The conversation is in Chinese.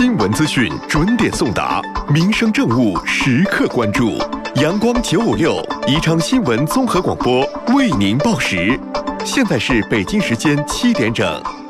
新闻资讯准点送达，民生政务时刻关注。阳光956宜昌新闻综合广播为您报时。现在是北京时间7点整。